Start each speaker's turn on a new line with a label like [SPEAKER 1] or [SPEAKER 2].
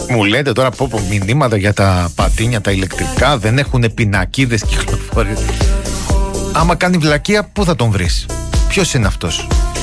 [SPEAKER 1] Μου λέτε τώρα πω μηνύματα για τα πατίνια, τα ηλεκτρικά, δεν έχουν πινακίδες κυκλοφορίες. Άμα κάνει βλακεία, πού θα τον βρεις? Ποιος είναι αυτός?